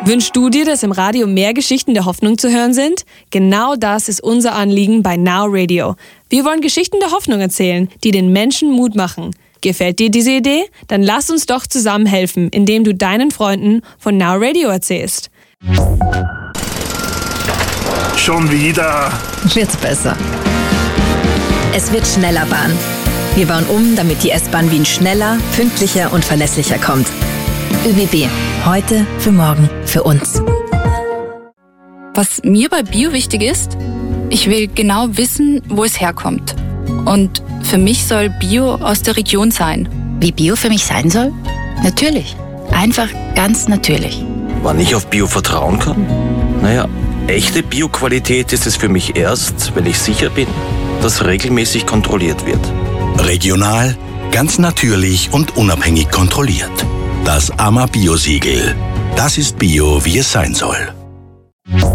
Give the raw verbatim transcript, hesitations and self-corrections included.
Wünschst du dir, dass im Radio mehr Geschichten der Hoffnung zu hören sind? Genau das ist unser Anliegen bei Now Radio. Wir wollen Geschichten der Hoffnung erzählen, die den Menschen Mut machen. Gefällt dir diese Idee? Dann lass uns doch zusammen helfen, indem du deinen Freunden von Now Radio erzählst. Schon wieder. Wird's besser. Es wird schneller Bahn. Wir bauen um, damit die S-Bahn Wien schneller, pünktlicher und verlässlicher kommt. ÖBB. Heute, für morgen, für uns. Was mir bei Bio wichtig ist, ich will genau wissen, wo es herkommt. Und für mich soll Bio aus der Region sein. Wie Bio für mich sein soll? Natürlich. Einfach ganz natürlich. Wann ich auf Bio vertrauen kann? Naja, echte Bio-Qualität ist es für mich erst, wenn ich sicher bin, dass regelmäßig kontrolliert wird. Regional, ganz natürlich und unabhängig kontrolliert. Das A M A Bio-Siegel. Das ist Bio, wie es sein soll.